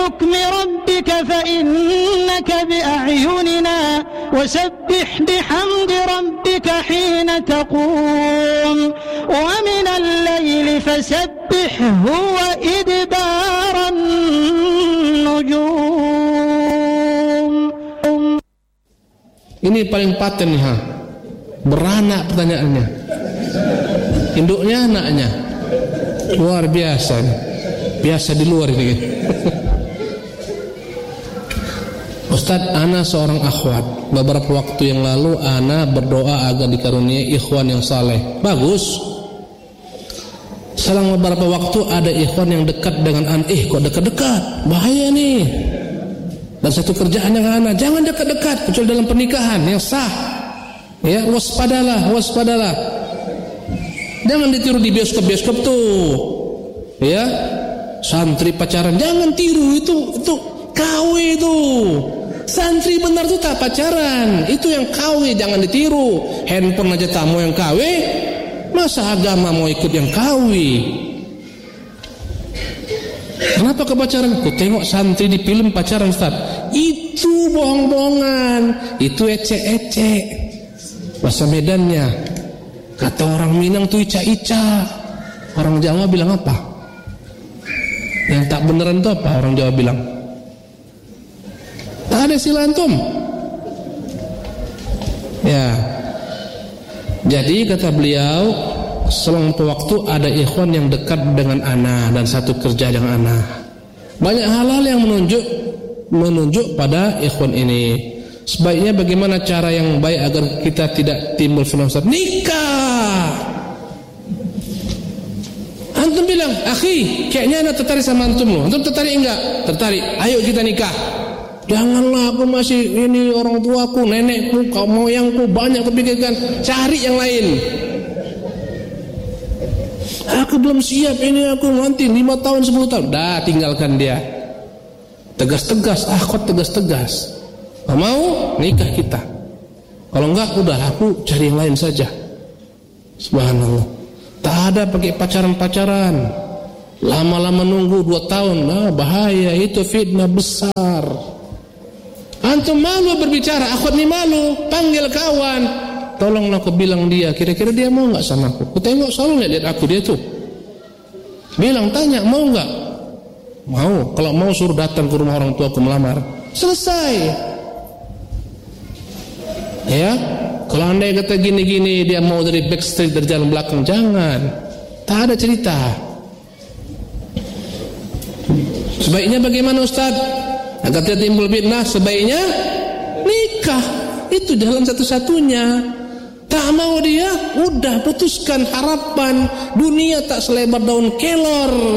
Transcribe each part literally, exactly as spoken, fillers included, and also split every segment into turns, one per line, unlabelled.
بحكم ربك فإنك بأعيننا وسبح بحمد ربك حين تقوم ومن الليل فسبحه وإدبار النجوم.
Ini paling paten nih, ha. Beranak pertanyaannya. Induknya anaknya. Luar biasa nih. Biasa di luar ini. Ustadz, ana seorang akhwat. Beberapa waktu yang lalu ana berdoa agar dikaruniai ikhwan yang saleh. Bagus. Selang beberapa waktu ada ikhwan yang dekat dengan ana. Eh, kok dekat-dekat? Bahaya nih. Dan satu kerjaan yang ana, jangan dekat-dekat kecuali dalam pernikahan yang sah. Ya, waspadalah, waspadalah. Jangan ditiru di bioskop-bioskop tuh. Ya. Santri pacaran, jangan tiru, itu itu K W itu. Santri benar itu tak pacaran, itu yang K W, jangan ditiru. Handphone aja tak mau yang K W, masa agama mau ikut yang K W? Kenapa ke pacaran? Ku tengok santri di film pacaran, Ustaz. Itu bohong-bohongan, itu ecek-ecek. Bahasa Medannya, kata orang Minang tuh ica-ica. Orang Jawa bilang apa? Yang tak beneran itu apa orang Jawa bilang? Tak ada sila antum. Ya. Jadi kata beliau, selang waktu ada ikhwan yang dekat dengan ana dan satu kerja dengan ana. Banyak hal-hal yang menunjuk menunjuk pada ikhwan ini. Sebaiknya bagaimana cara yang baik agar kita tidak timbul fenomena nikah? Antum bilang, akhi, kayaknya anak tertarik sama antum loh. Antum tertarik enggak? Tertarik. Ayo kita nikah. Janganlah, aku masih ini orang tuaku, nenekku, kau moyangku banyak kepikirkan. Cari yang lain. Aku belum siap ini, aku nanti lima tahun sepuluh tahun. Dah, tinggalkan dia. Tegas-tegas, akhwat tegas-tegas. Kau mau nikah kita. Kalau enggak, udah aku cari yang lain saja. Subhanallah. Tak ada pakai pacaran-pacaran. Lama-lama nunggu dua tahun. Nah, bahaya, itu fitnah besar. Antum malu berbicara, akhwat ni malu, panggil kawan. Tolonglah aku bilang dia, kira-kira dia mau enggak sama aku? Aku tengok selalu lihat aku dia tuh. Bilang, tanya, mau enggak? Mau. Kalau mau suruh datang ke rumah orang tua aku melamar. Selesai. Ya. Kalau andai kata gini-gini dia mau dari backstreet, dari jalan belakang, jangan. Tak ada cerita. Sebaiknya bagaimana Ustaz? Agar tidak timbul fitnah, sebaiknya nikah. Itu jalan satu-satunya. Tak mau dia, udah putuskan harapan. Dunia tak selebar daun kelor.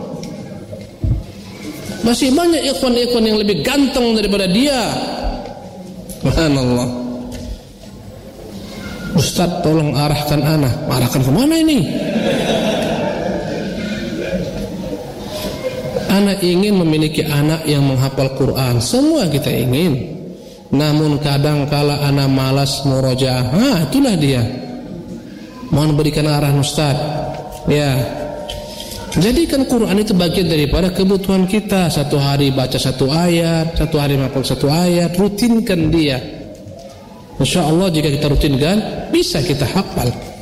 Masih banyak ikhwan-ikhwan yang lebih ganteng daripada dia. Subhanallah. Ustaz, tolong arahkan ana. Arahkan kemana ini? Ana ingin memiliki anak yang menghafal Quran. Semua kita ingin. Namun kadang kala ana malas murojaah. Ha, itulah dia. Mohon berikan arahan Ustaz. Ya. Jadikan Quran itu bagian daripada kebutuhan kita. Satu hari baca satu ayat, satu hari menghafal satu ayat. Rutinkan dia. Insya Allah jika kita rutinkan, bisa kita hafal.